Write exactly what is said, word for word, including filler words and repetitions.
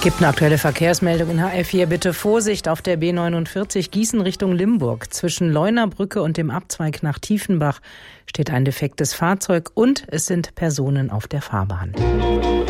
Gibt eine aktuelle Verkehrsmeldung in H L vier. Bitte Vorsicht auf der B neunundvierzig Gießen Richtung Limburg. Zwischen Leunabrücke und dem Abzweig nach Tiefenbach steht ein defektes Fahrzeug und es sind Personen auf der Fahrbahn.